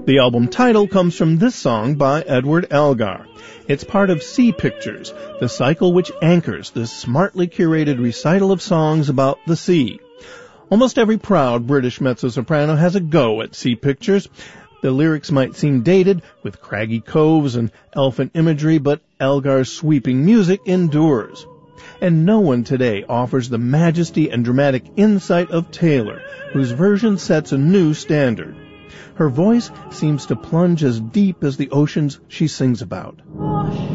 The album title comes from this song by Edward Elgar. It's part of Sea Pictures, the cycle which anchors this smartly curated recital of songs about the sea. Almost every proud British mezzo-soprano has a go at Sea Pictures. The lyrics might seem dated, with craggy coves and elfin imagery, but Elgar's sweeping music endures. And no one today offers the majesty and dramatic insight of Taylor, whose version sets a new standard. Her voice seems to plunge as deep as the oceans she sings about.